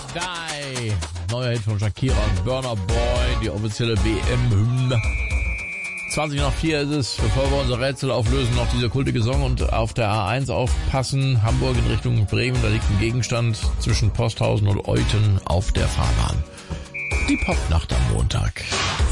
Die. Neuer Hit von Shakira, Burna Boy, die offizielle WM-Hymne. 4:20 ist es, bevor wir unser Rätsel auflösen, noch dieser kultige Song und auf der A1 aufpassen. Hamburg in Richtung Bremen, da liegt ein Gegenstand zwischen Posthausen und Euthen auf der Fahrbahn. Die Popnacht am Montag.